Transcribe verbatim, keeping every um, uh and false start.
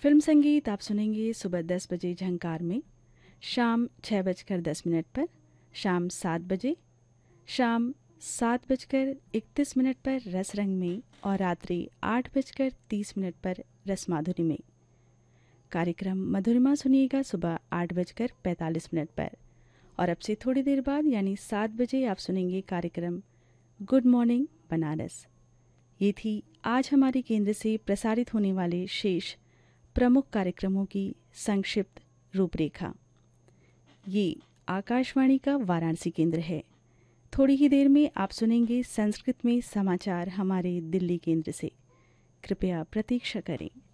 Film संगीत आप सुनेंगे सुबह दस बजे झंकार में, शाम छः बजकर दस मिनट पर, शाम सात बजे, शाम सात बजकर इकतीस मिनट पर रसरंग में और रात्रि आठ बजकर तीस मिनट पर रसमाधुरी में। कार्यक्रम मधुरिमा सुनिएगा सुबह आठ बजकर पैंतालीस मिनट पर। और अब से थोड़ी देर बाद यानी सात बजे आप सुनेंगे कार्यक्रम गुड मॉर्निंग बनारस। ये थी आज हमारे केंद्र से प्रसारित होने वाले शेष प्रमुख कार्यक्रमों की संक्षिप्त रूपरेखा। ये आकाशवाणी का वाराणसी केंद्र है। थोड़ी ही देर में आप सुनेंगे संस्कृत में समाचार हमारे दिल्ली केंद्र से। कृपया प्रतीक्षा करें।